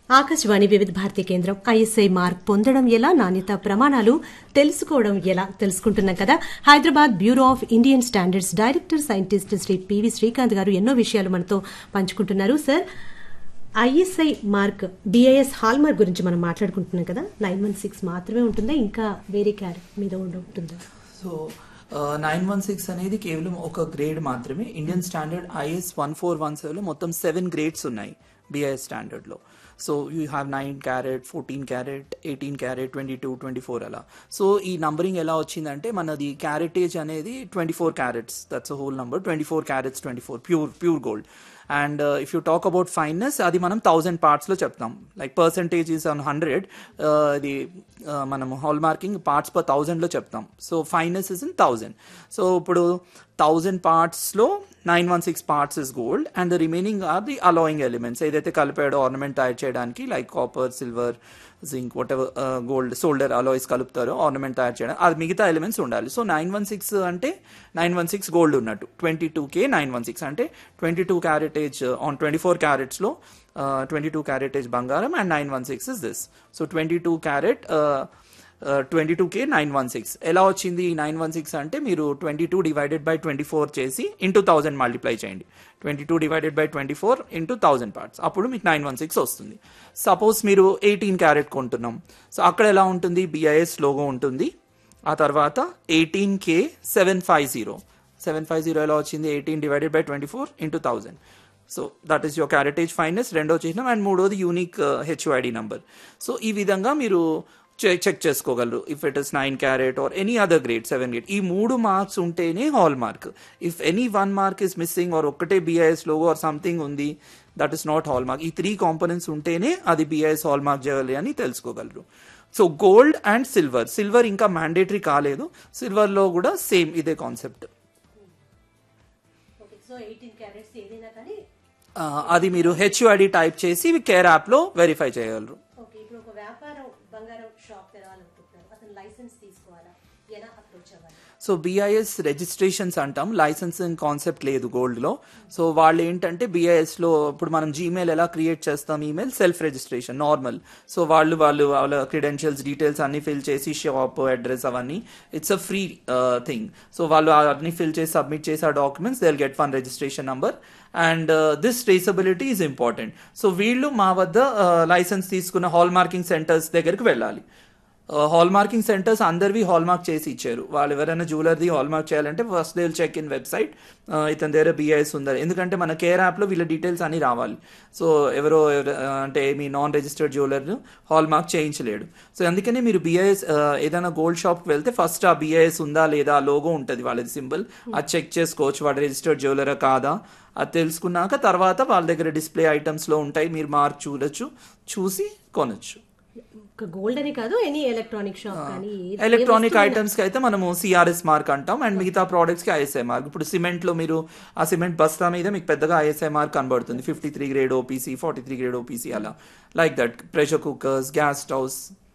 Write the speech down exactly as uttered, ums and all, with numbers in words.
ఆకాశవాణి వివిధ భారతి కేంద్రం ISI mark పొందడం ఎలా, నాణ్యత ప్రమాణాలు తెలుసుకోవడం ఎలా తెలుసుకుంటున్నాం కదా. Hyderabad bureau of Indian standards director scientist Shri PV Srikanth గారు ఎన్నో విషయాలు మనతో పంచుకుంటున్నారు. Sir, ISI mark BIS hall mark గురించి మనం మాట్లాడుకుంటున్నాం కదా. నైన్ వన్ సిక్స్ మాత్రమే ఉంటుందా, ఇంకా వేరే క్యారెట్ మీద ఉంటుందా? సో నైన్ వన్ సిక్స్ అనేది కేవలం ఒక గ్రేడ్ మాత్రమే. Indian standard is one four one seven లో మొత్తం సెవెన్ గ్రేడ్స్ ఉన్నాయి బిఐఎస్ స్టాండర్డ్ లో. So you have nine carat, fourteen carat, eighteen carrot, twenty two twenty four అలా. సో ఈ నంబరింగ్ ఎలా వచ్చిందంటే, మనది క్యారెటేజ్ అనేది twenty four carats, that's whole number, twenty four carats, twenty four pure pure gold. And if you talk about fineness, అది మనం thousand పార్ట్స్లో చెప్తాం. Like percentage is on hundred, ఇది మనం హాల్ మార్కింగ్ పార్ట్స్ పర్ థౌజండ్లో చెప్తాం. So fineness is in thousand. So ఇప్పుడు thousand పార్ట్స్లో nine one six parts is gold and the remaining are the allowing elements. ఏదైతే కలిపాడో ornament తయారు చేయడానికి, like copper, silver, zinc, what ever gold solder alloys కలుపుతారో ornament తయారు చేయడం, అది మిగతా elements ఉండాలి. So nine one six అంటే నైన్ వన్ సిక్స్ గోల్డ్ ఉన్నట్టు. ట్వంటీ టూ కే నైన్ వన్ సిక్స్ అంటే twenty two క్యారెటేజ్ on twenty four క్యారెట్స్లో twenty two క్యారెటేజ్ బంగారం and nine one six is this. So twenty two carat twenty two K nine one six. ఎలా వచ్చింది ఈ nine one six అంటే, మీరు twenty two divided by twenty four చేసి into thousand multiply చేయండి. Twenty two divided by twenty four into thousand parts, అప్పుడు మీకు nine one six వస్తుంది. సపోజ్ మీరు ఎయిటీన్ క్యారెట్ కొంటున్నాం, సో అక్కడ ఎలా ఉంటుంది, బిఐఎస్ లోగో ఉంటుంది. ఆ తర్వాత eighteen K seven five zero seven five zero ఎలా వచ్చింది, eighteen divided by twenty four into thousand. So that is your క్యారెటేజ్ fineness, రెండో చిహ్నం. అండ్ మూడోది యూనిక్ హెచ్యుఐడి నంబర్. సో ఈ విధంగా మీరు చెక్ చేసుకోగలరు. If it is nine carat or any other grade, seven grade, ఈ మూడు మార్క్స్ ఉంటేనే hall mark. If any one mark is missing are ఒక్కటే బిఐఎస్ లోగో ఆర్ సంథింగ్ ఉంది, that is not hall mark. ఈ three components ఉంటేనే అది BIS hall mark చేయాలి అని తెలుసుకోగలరు. So gold and silver, silver ఇంకా మ్యాండేటరీ కాలేదు, సిల్వర్ లో కూడా సేమ్ ఇదే కాన్సెప్ట్. అది మీరు హెచ్యుఐడి టైప్ చేసి కేర్ యాప్ లో వెరిఫై చేయగలరు. సో బిఐఎస్ రిజిస్ట్రేషన్స్ అంటాం, లైసెన్సింగ్ కాన్సెప్ట్ లేదు గోల్డ్ లో. సో వాళ్ళు ఏంటంటే, బిఐఎస్ లో ఇప్పుడు మనం జీమెయిల్ ఎలా క్రియేట్ చేస్తాం, email self registration normal. So వాళ్ళు వాళ్ళు వాళ్ళ క్రెడెన్షియల్స్ డీటెయిల్స్ అన్ని ఫిల్ చేసి, షాప్ అడ్రస్ అవన్నీ, it's a free thing. So వాళ్ళు అన్ని ఫిల్ చేసి సబ్మిట్ చేసి ఆ documents, they will get one registration number and this traceability is important. So వీళ్ళు మా వద్ద లైసెన్స్ తీసుకున్న హాల్ మార్కింగ్ సెంటర్స్ దగ్గరికి వెళ్ళాలి. హాల్ మార్కింగ్ సెంటర్స్ అందరివి హాల్ మార్క్ చేసి ఇచ్చారు. వాళ్ళు ఎవరైనా జ్యువెలర్ది హాల్ మార్క్ చేయాలంటే first they will check in website, ఇతని దగ్గర బిఐఎస్ ఉందా. ఎందుకంటే మన కేర్ యాప్లో వీళ్ళ డీటెయిల్స్ అన్ని రావాలి. సో ఎవరో అంటే మీ non registered jeweller hall mark చేయించలేడు. So అందుకనే మీరు బిఐఎస్ ఏదైనా గోల్డ్ షాప్కి వెళ్తే ఫస్ట్ ఆ బిఐఎస్ ఉందా లేదా, ఆ లోగో ఉంటుంది వాళ్ళది సింబల్, అది చెక్ చేసుకోవచ్చు, వాడు రిజిస్టర్డ్ జ్యువెలరా కాదా. అది తెలుసుకున్నాక తర్వాత వాళ్ళ దగ్గర డిస్ప్లే ఐటమ్స్లో ఉంటాయి, మీరు మార్క్ చూడొచ్చు, చూసి కొనొచ్చు. గోల్డ్ అని కాదు, ఎనీ ఎలక్ట్రానిక్ షాప్ కానీ, ఎలక్ట్రానిక్ ఐటమ్స్ కి అయితే మనము సిఆర్ఎస్ మార్క్ అంటాం అండ్ మిగతా ప్రోడక్ట్స్ కి ఐఎస్ఐ మార్క్. ఇప్పుడు సిమెంట్ లో మీరు ఆ సిమెంట్ బస్తా మీద మీకు పెద్దగా ఐఎస్ఐ మార్క్ కనబడుతుంది, fifty three grade OPC, forty three grade OPC అలా, like that. Pressure cookers, gas stoves,